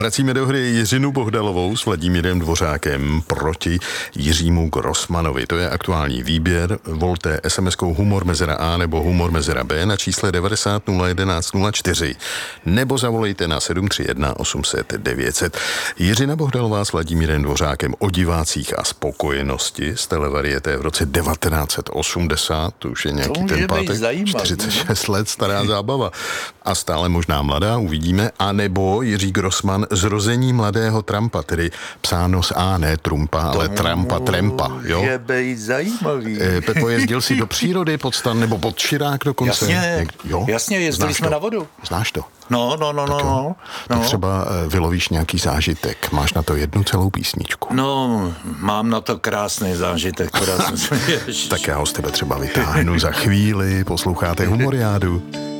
Vracíme do hry Jiřinu Bohdalovou s Vladimírem Dvořákem proti Jiřímu Grossmanovi. To je aktuální výběr. Volte SMS-kou humor mezera A nebo humor mezera B na čísle 90 011 04 nebo zavolejte na 731 800 900. Jiřina Bohdalová s Vladimírem Dvořákem o divácích a spokojenosti z televarieté v roce 1980. To už je nějaký ten pátek. 46 let stará zábava. A stále možná mladá, uvidíme. A nebo Jiří Grossman Zrození mladého Trumpa, tedy psáno s A, ne Trumpa, ale Trempa, jo? Je bej zajímavý. Pepo, jezdil jsi do přírody pod Stan nebo pod Širák dokonce? Jasně, jezdili jsme na vodu. Znáš to? No. Tak třeba vylovíš nějaký zážitek. Máš na to jednu celou písničku. No, mám na to krásný zážitek. Tak já ho z tebe třeba vytáhnu za chvíli. Posloucháte Humoriádu.